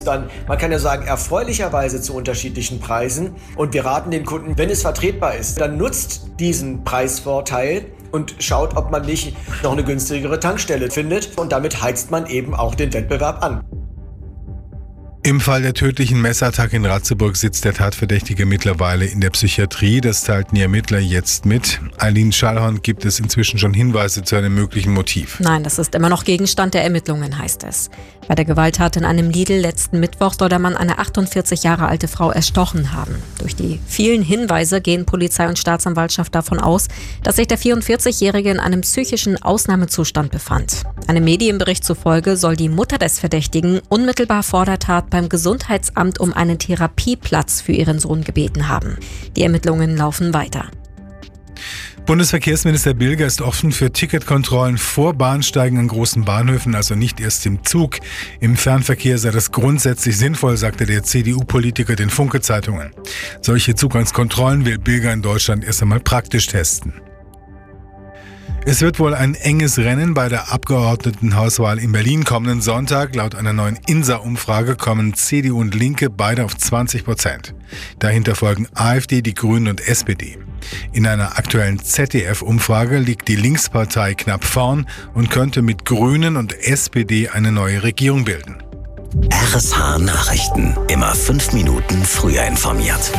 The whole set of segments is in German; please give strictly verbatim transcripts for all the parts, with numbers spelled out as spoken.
Dann, man kann ja sagen, erfreulicherweise zu unterschiedlichen Preisen. Und wir raten den Kunden, wenn es vertretbar ist, dann nutzt diesen Preisvorteil und schaut, ob man nicht noch eine günstigere Tankstelle findet. Und damit heizt man eben auch den Wettbewerb an. Im Fall der tödlichen Messerattacke in Ratzeburg sitzt der Tatverdächtige mittlerweile in der Psychiatrie. Das teilten die Ermittler jetzt mit. Eileen Schallhorn, gibt es inzwischen schon Hinweise zu einem möglichen Motiv? Nein, das ist immer noch Gegenstand der Ermittlungen, heißt es. Bei der Gewalttat in einem Lidl letzten Mittwoch soll der Mann eine achtundvierzig Jahre alte Frau erstochen haben. Durch die vielen Hinweise gehen Polizei und Staatsanwaltschaft davon aus, dass sich der vierundvierzigjährige in einem psychischen Ausnahmezustand befand. Einem Medienbericht zufolge soll die Mutter des Verdächtigen unmittelbar vor der Tat beim Gesundheitsamt um einen Therapieplatz für ihren Sohn gebeten haben. Die Ermittlungen laufen weiter. Bundesverkehrsminister Bilger ist offen für Ticketkontrollen vor Bahnsteigen an großen Bahnhöfen, also nicht erst im Zug. Im Fernverkehr sei das grundsätzlich sinnvoll, sagte der C D U-Politiker den Funke-Zeitungen. Solche Zugangskontrollen will Bilger in Deutschland erst einmal praktisch testen. Es wird wohl ein enges Rennen bei der Abgeordnetenhauswahl in Berlin kommenden Sonntag. Laut einer neuen I N S A-Umfrage kommen C D U und Linke beide auf zwanzig Prozent. Dahinter folgen AfD, die Grünen und S P D. In einer aktuellen Z D F-Umfrage liegt die Linkspartei knapp vorn und könnte mit Grünen und S P D eine neue Regierung bilden. R S H Nachrichten. Immer fünf Minuten früher informiert.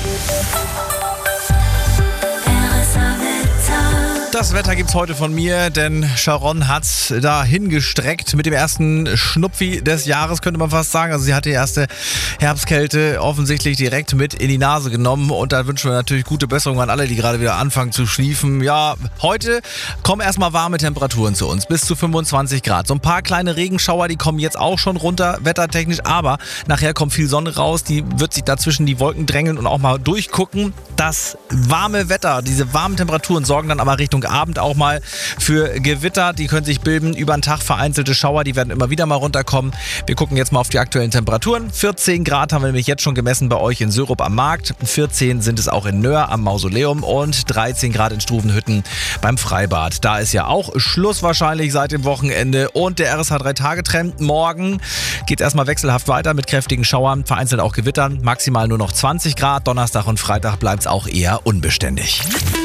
Das Wetter gibt's heute von mir, denn Sharon hat's da hingestreckt mit dem ersten Schnupfi des Jahres, könnte man fast sagen. Also sie hat die erste Herbstkälte offensichtlich direkt mit in die Nase genommen und da wünschen wir natürlich gute Besserung an alle, die gerade wieder anfangen zu schliefen. Ja, heute kommen erstmal warme Temperaturen zu uns, bis zu fünfundzwanzig Grad. So ein paar kleine Regenschauer, die kommen jetzt auch schon runter, wettertechnisch, aber nachher kommt viel Sonne raus, die wird sich dazwischen die Wolken drängeln und auch mal durchgucken. Das warme Wetter, diese warmen Temperaturen sorgen dann aber Richtung Abend auch mal für Gewitter. Die können sich bilden über den Tag, vereinzelte Schauer, die werden immer wieder mal runterkommen. Wir gucken jetzt mal auf die aktuellen Temperaturen. vierzehn Grad haben wir nämlich jetzt schon gemessen bei euch in Syrup am Markt. vierzehn sind es auch in Nöhr am Mausoleum und dreizehn Grad in Struvenhütten beim Freibad. Da ist ja auch Schluss wahrscheinlich seit dem Wochenende und der R S H drei Tage Trend. Morgen geht es erstmal wechselhaft weiter mit kräftigen Schauern, vereinzelt auch Gewittern. Maximal nur noch zwanzig Grad. Donnerstag und Freitag bleibt es auch eher unbeständig.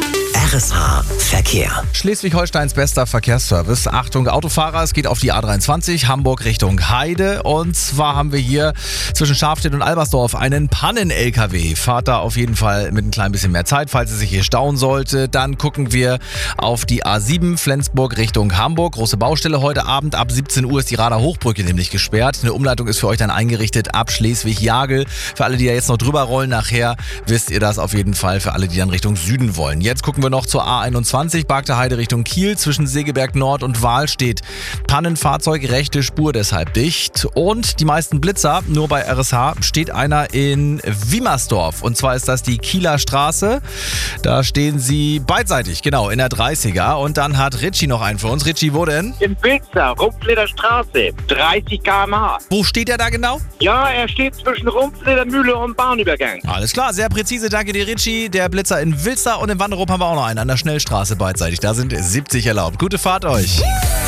R S H Verkehr. Schleswig-Holsteins bester Verkehrsservice. Achtung Autofahrer, es geht auf die A dreiundzwanzig, Hamburg Richtung Heide. Und zwar haben wir hier zwischen Schafstedt und Albersdorf einen Pannen-L K W. Fahrt da auf jeden Fall mit ein klein bisschen mehr Zeit, falls es sich hier stauen sollte. Dann gucken wir auf die A sieben, Flensburg Richtung Hamburg. Große Baustelle heute Abend. Ab siebzehn Uhr ist die Rader Hochbrücke nämlich gesperrt. Eine Umleitung ist für euch dann eingerichtet ab Schleswig-Jagel. Für alle, die da jetzt noch drüber rollen nachher, wisst ihr das auf jeden Fall. Für alle, die dann Richtung Süden wollen. Jetzt gucken wir noch zur A einundzwanzig, Barkter Heide Richtung Kiel. Zwischen Segeberg Nord und Wahl steht Pannenfahrzeug, rechte Spur deshalb dicht. Und die meisten Blitzer, nur bei R S H, steht einer in Wiemersdorf. Und zwar ist das die Kieler Straße. Da stehen sie beidseitig, genau, in der dreißiger. Und dann hat Ritchie noch einen für uns. Ritchie, wo denn? In Wilster, Rumpfleder Straße, dreißig Kilometer pro Stunde. Wo steht er da genau? Ja, er steht zwischen Rumpfleder Mühle und Bahnübergang. Alles klar, sehr präzise, danke dir Ritchie. Der Blitzer in Wilster und in Wanderup haben wir auch noch einen an der Schnellstraße beidseitig. Da sind siebzig erlaubt. Gute Fahrt euch.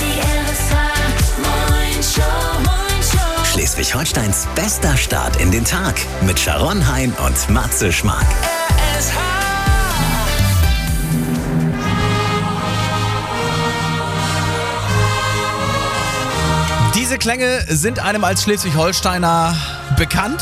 Schleswig-Holsteins bester Start in den Tag mit Sharon Hein und Matze Schmark. Diese Klänge sind einem als Schleswig-Holsteiner bekannt.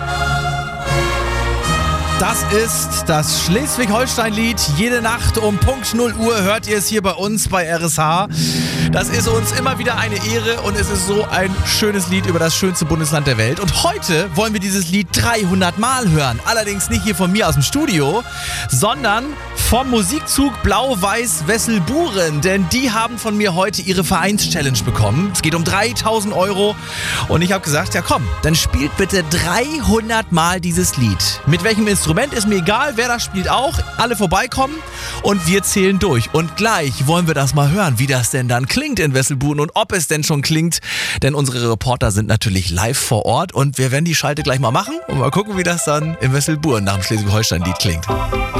Das ist das Schleswig-Holstein-Lied. Jede Nacht um Punkt null Uhr hört ihr es hier bei uns bei R S H. Das ist uns immer wieder eine Ehre und es ist so ein schönes Lied über das schönste Bundesland der Welt. Und heute wollen wir dieses Lied dreihundert Mal hören. Allerdings nicht hier von mir aus dem Studio, sondern vom Musikzug Blau-Weiß-Wesselburen. Denn die haben von mir heute ihre Vereins-Challenge bekommen. Es geht um dreitausend Euro. Und ich habe gesagt, ja komm, dann spielt bitte dreihundert Mal dieses Lied. Mit welchem Instrument ist mir egal, wer das spielt auch. Alle vorbeikommen und wir zählen durch. Und gleich wollen wir das mal hören, wie das denn dann klingt in Wesselburen und ob es denn schon klingt. Denn unsere Reporter sind natürlich live vor Ort und wir werden die Schalte gleich mal machen und mal gucken, wie das dann in Wesselburen nach dem Schleswig-Holstein-Lied klingt.